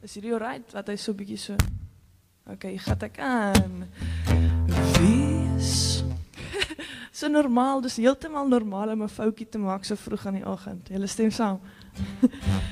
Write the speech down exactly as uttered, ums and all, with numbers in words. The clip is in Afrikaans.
Is hierdie alright? Laat hy so bietjie so. Ok, gat ek aan. Wees. So normaal, dus heeltemal normaal om 'n foutjie te maak so vroeg aan die oggend. Julle stem saam.